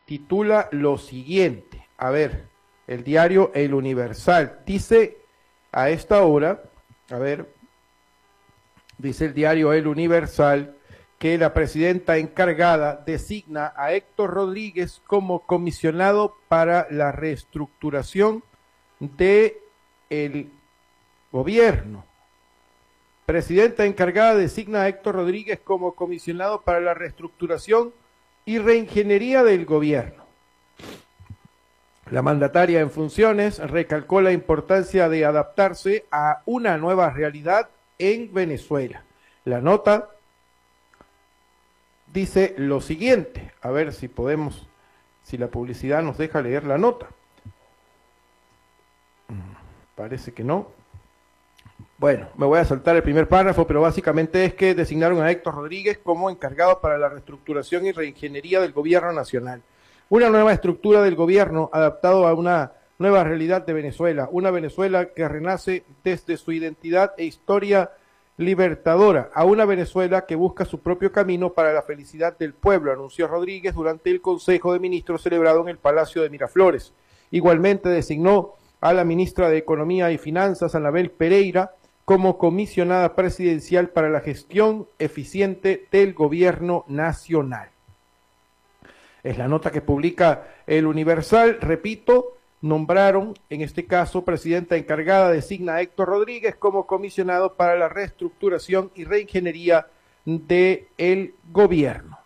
titula lo siguiente. A ver, el diario El Universal dice a esta hora, a ver, dice el diario El Universal que la presidenta encargada designa a Héctor Rodríguez como comisionado para la reestructuración del gobierno. Presidenta encargada designa a Héctor Rodríguez como comisionado para la reestructuración y reingeniería del gobierno. La mandataria en funciones recalcó la importancia de adaptarse a una nueva realidad en Venezuela. La nota dice lo siguiente, a ver si podemos, si la publicidad nos deja leer la nota. Parece que no. Bueno, me voy a saltar el primer párrafo, pero básicamente es que designaron a Héctor Rodríguez como encargado para la reestructuración y reingeniería del gobierno nacional. Una nueva estructura del gobierno adaptado a una nueva realidad de Venezuela, una Venezuela que renace desde su identidad e historia libertadora, a una Venezuela que busca su propio camino para la felicidad del pueblo, anunció Rodríguez durante el Consejo de Ministros celebrado en el Palacio de Miraflores. Igualmente designó a la ministra de Economía y Finanzas, Anabel Pereira, como comisionada presidencial para la gestión eficiente del gobierno nacional. Es la nota que publica El Universal, repito, nombraron, en este caso, presidenta encargada designa a Héctor Rodríguez como comisionado para la reestructuración y reingeniería del gobierno.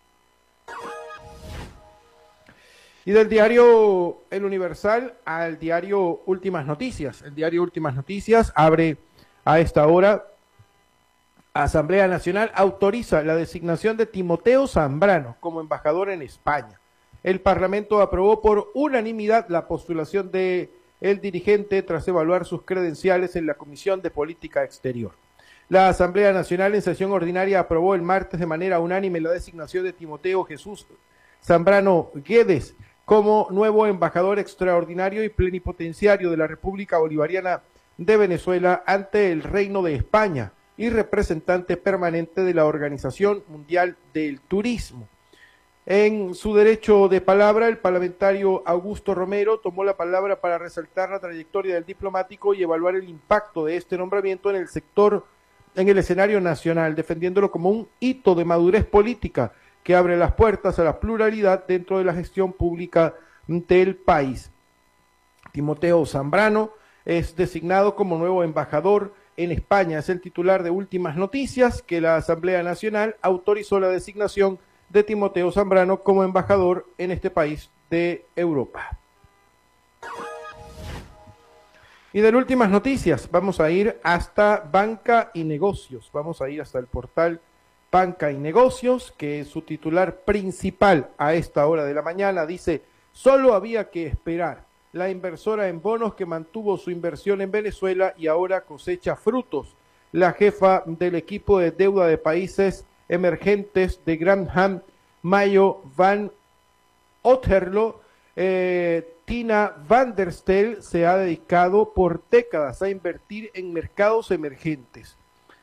Y del diario El Universal al diario Últimas Noticias. El diario Últimas Noticias abre a esta hora: Asamblea Nacional autoriza la designación de Timoteo Zambrano como embajador en España. El Parlamento aprobó por unanimidad la postulación de el dirigente tras evaluar sus credenciales en la Comisión de Política Exterior. La Asamblea Nacional en sesión ordinaria aprobó el martes de manera unánime la designación de Timoteo Jesús Zambrano Guedes como nuevo embajador extraordinario y plenipotenciario de la República Bolivariana de Venezuela ante el Reino de España y representante permanente de la Organización Mundial del Turismo. En su derecho de palabra, el parlamentario Augusto Romero tomó la palabra para resaltar la trayectoria del diplomático y evaluar el impacto de este nombramiento en el sector, en el escenario nacional, defendiéndolo como un hito de madurez política que abre las puertas a la pluralidad dentro de la gestión pública del país. Timoteo Zambrano es designado como nuevo embajador en España. Es el titular de Últimas Noticias, que la Asamblea Nacional autorizó la designación de Timoteo Zambrano como embajador en este país de Europa. Y de Últimas Noticias vamos a ir hasta Banca y Negocios, vamos a ir hasta el portal Banca y Negocios, que su titular principal a esta hora de la mañana dice: solo había que esperar. La inversora en bonos que mantuvo su inversión en Venezuela y ahora cosecha frutos. La jefa del equipo de deuda de países emergentes de Grantham, Mayo Van Otterlo, Tina van der Stel, se ha dedicado por décadas a invertir en mercados emergentes.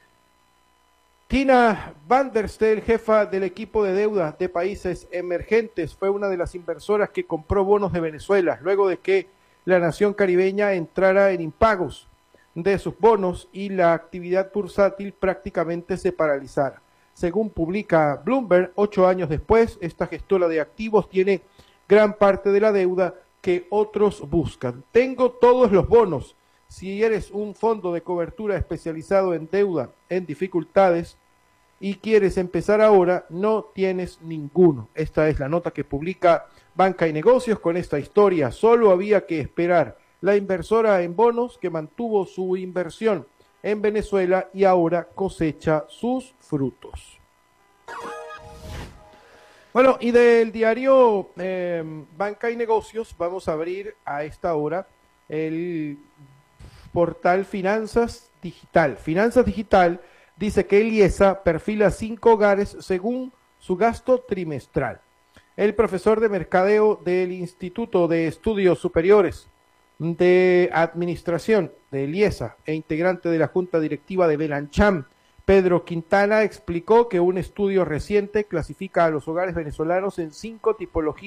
Tina van der Stel, jefa del equipo de deuda de países emergentes, fue una de las inversoras que compró bonos de Venezuela luego de que la nación caribeña entrara en impagos de sus bonos y la actividad bursátil prácticamente se paralizara. Según publica Bloomberg, 8 años después, esta gestora de activos tiene gran parte de la deuda que otros buscan. Tengo todos los bonos. Si eres un fondo de cobertura especializado en deuda en dificultades y quieres empezar ahora, no tienes ninguno. Esta es la nota que publica Banca y Negocios con esta historia. Solo había que esperar. La inversora en bonos que mantuvo su inversión en Venezuela y ahora cosecha sus frutos. Bueno, y del diario Banca y Negocios vamos a abrir a esta hora el portal Finanzas Digital. Finanzas Digital dice que el IESA perfila 5 hogares según su gasto trimestral. El profesor de mercadeo del Instituto de Estudios Superiores de Administración del IESA e integrante de la Junta Directiva de Belancham, Pedro Quintana, explicó que un estudio reciente clasifica a los hogares venezolanos en 5 tipologías